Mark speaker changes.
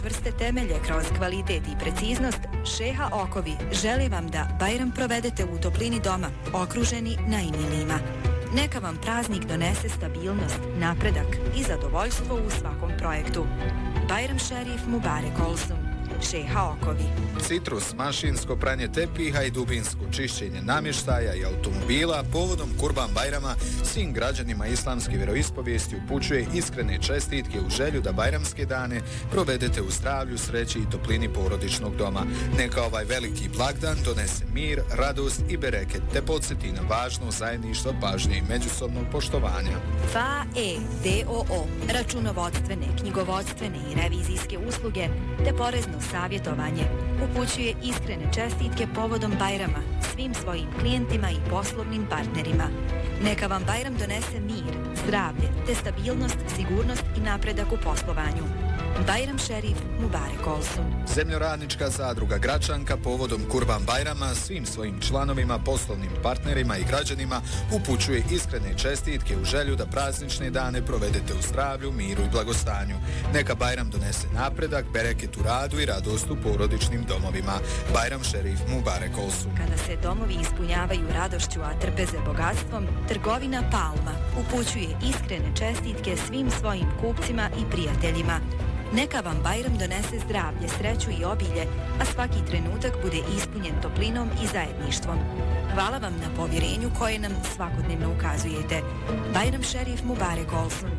Speaker 1: čvrste temelje kroz kvalitet i preciznost, Šeha Okovi želi vam da Bajram provedete u toplini doma, okruženi najmilijima. Neka vam praznik donese stabilnost, napredak i zadovoljstvo u svakom projektu. Bajram Šerif Mubarek Olsun, Šeha Okovi.
Speaker 2: Citrus, mašinsko pranje tepiha i dubinsko čišćenje namještaja i automobila povodom Kurban Bajrama svim građanima islamske vjeroispovijesti upućuje iskrene čestitke u želju da bajramske dane provedete u zdravlju, sreći i toplini porodičnog doma. Neka ovaj veliki blagdan donese mir, radost i bereket te podsjeti na važno zajedništvo, pažnje i međusobnog poštovanja.
Speaker 1: FAE DOO, računovodstvene, knjigovodstvene i revizijske usluge te porezno savjetovanje upućuje iskrene čestitke povodom Bajrama svim svojim klijentima i poslovnim partnerima. Neka vam Bajram donese mir, zdravlje te stabilnost, sigurnost i napredak u poslovanju. Bajram Šerif Mubarek Olsun.
Speaker 2: Zemljoradnička zadruga Gračanka povodom Kurban Bajrama svim svojim članovima, poslovnim partnerima i građanima upućuje iskrene čestitke u želju da praznične dane provedete u zdravlju, miru i blagostanju. Neka Bajram donese napredak, bereket u radu i radost u porodičnim domovima. Bajram Šerif Mubarek Olsun.
Speaker 1: Kada se domovi ispunjavaju radošću, a trpeze bogatstvom, trgovina Palma upućuje iskrene čestitke svim svojim kupcima i prijateljima. Neka vam Bajram donese zdravlje, sreću i obilje, a svaki trenutak bude ispunjen toplinom i zajedništvom. Hvala vam na povjerenju koje nam svakodnevno ukazujete. Bajram Šerif Mubarek Olsun,